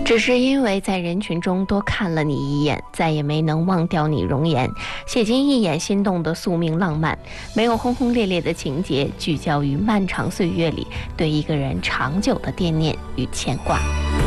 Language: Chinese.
只是因为在人群中多看了你一眼，再也没能忘掉你容颜，写进一眼心动的宿命浪漫，没有轰轰烈烈的情节，聚焦于漫长岁月里对一个人长久的惦念与牵挂。